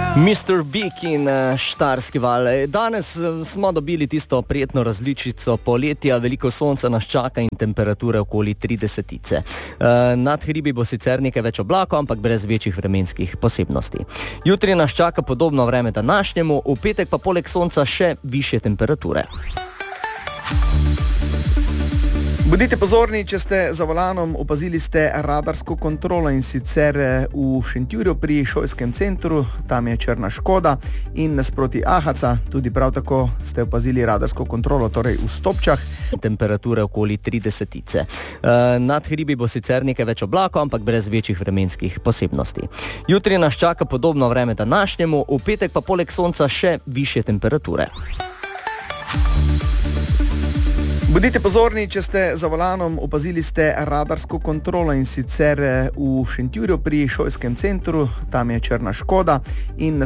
Mr. Big in Štajerski val. Danes smo dobili tisto prijetno različico poletja, veliko sonca nas čaka in temperature okoli 30. Nad hribi bo sicer nekaj več oblakov, ampak brez večjih vremenskih posebnosti. Jutri nas čaka podobno vreme današnjemu, v petek pa poleg sonca še višje temperature. Bodite pozorni, če ste za volanom, opazili ste radarsko kontrolo in sicer v Šentjurju pri Šolskem centru, tam je črna Škoda in nasproti Ahaca, tudi prav tako ste opazili radarsko kontrolo, torej v Stopčah. Temperature okoli 30. Nad hribi bo sicer nekaj več oblakov, ampak brez večjih vremenskih posebnosti. Jutri nas čaka podobno vreme današnjemu, v petek pa poleg sonca še višje temperature. Bodite pozorni, če ste za volanom, opazili ste radarsko kontrolo in sicer v Šentjurju pri Šolskem centru, tam je črna Škoda in